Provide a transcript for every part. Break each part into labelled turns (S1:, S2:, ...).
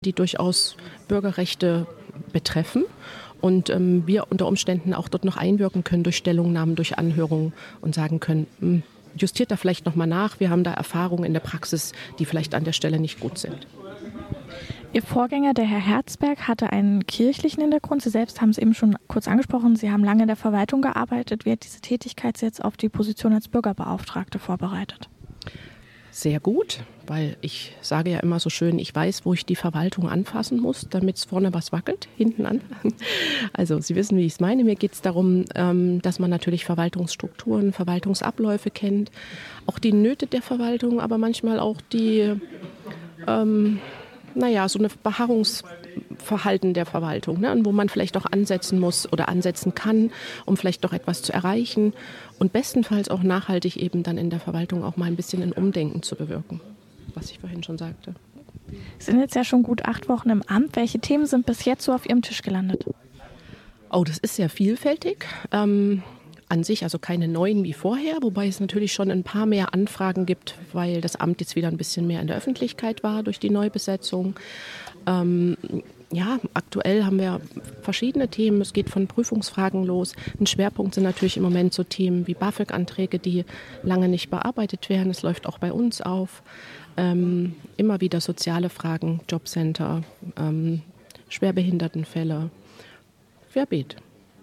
S1: die durchaus Bürgerrechte betreffen und wir unter Umständen auch dort noch einwirken können durch Stellungnahmen, durch Anhörungen und sagen können, justiert da vielleicht nochmal nach, wir haben da Erfahrungen in der Praxis, die vielleicht an der Stelle nicht gut sind.
S2: Ihr Vorgänger, der Herr Herzberg, hatte einen kirchlichen Hintergrund. Sie selbst haben es eben schon kurz angesprochen. Sie haben lange in der Verwaltung gearbeitet. Wie hat diese Tätigkeit Sie jetzt auf die Position als Bürgerbeauftragte vorbereitet?
S1: Sehr gut, weil ich sage ja immer so schön, ich weiß, wo ich die Verwaltung anfassen muss, damit es vorne was wackelt, hinten an. Also Sie wissen, wie ich es meine. Mir geht es darum, dass man natürlich Verwaltungsstrukturen, Verwaltungsabläufe kennt, auch die Nöte der Verwaltung, aber manchmal auch die so eine Beharrungsverhalten der Verwaltung, ne, wo man vielleicht auch ansetzen muss oder ansetzen kann, um vielleicht doch etwas zu erreichen und bestenfalls auch nachhaltig eben dann in der Verwaltung auch mal ein bisschen ein Umdenken zu bewirken, was ich vorhin schon sagte.
S2: Sie sind jetzt ja schon gut 8 Wochen im Amt. Welche Themen sind bis jetzt so auf Ihrem Tisch gelandet?
S1: Oh, das ist sehr vielfältig. An sich also keine neuen wie vorher, wobei es natürlich schon ein paar mehr Anfragen gibt, weil das Amt jetzt wieder ein bisschen mehr in der Öffentlichkeit war durch die Neubesetzung. Aktuell haben wir verschiedene Themen. Es geht von Prüfungsfragen los. Ein Schwerpunkt sind natürlich im Moment so Themen wie BAföG-Anträge, die lange nicht bearbeitet werden. Es läuft auch bei uns auf. Immer wieder soziale Fragen, Jobcenter, Schwerbehindertenfälle, querbeet.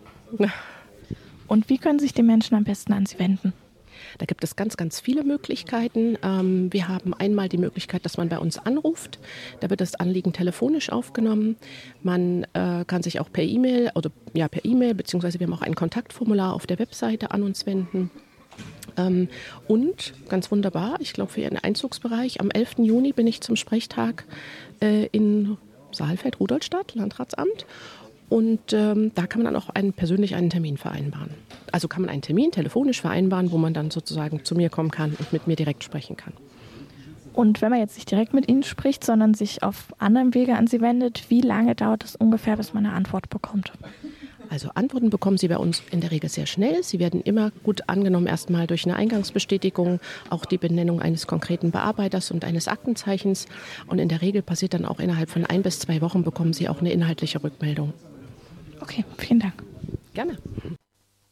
S2: Und wie können sich die Menschen am besten an Sie wenden?
S1: Da gibt es ganz, ganz viele Möglichkeiten. Wir haben einmal die Möglichkeit, dass man bei uns anruft. Da wird das Anliegen telefonisch aufgenommen. Man kann sich auch per E-Mail, beziehungsweise wir haben auch ein Kontaktformular auf der Webseite an uns wenden. Und ganz wunderbar, ich glaube für Ihren Einzugsbereich, am 11. Juni bin ich zum Sprechtag in Saalfeld-Rudolstadt, Landratsamt. Und da kann man dann auch persönlich einen Termin vereinbaren. Also kann man einen Termin telefonisch vereinbaren, wo man dann sozusagen zu mir kommen kann und mit mir direkt sprechen kann.
S2: Und wenn man jetzt nicht direkt mit Ihnen spricht, sondern sich auf anderem Wege an Sie wendet, wie lange dauert es ungefähr, bis man eine Antwort bekommt?
S1: Also Antworten bekommen Sie bei uns in der Regel sehr schnell. Sie werden immer gut angenommen, erstmal durch eine Eingangsbestätigung, auch die Benennung eines konkreten Bearbeiters und eines Aktenzeichens. Und in der Regel passiert dann auch innerhalb von 1 bis 2 Wochen bekommen Sie auch eine inhaltliche Rückmeldung.
S2: Okay, vielen Dank.
S1: Gerne.